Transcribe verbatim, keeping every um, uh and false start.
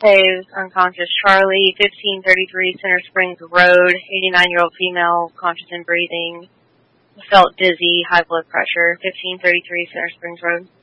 Saves unconscious Charlie, fifteen thirty-three Center Springs Road, eighty-nine-year-old female, conscious and breathing. Felt dizzy, high blood pressure, fifteen thirty-three Center Springs Road.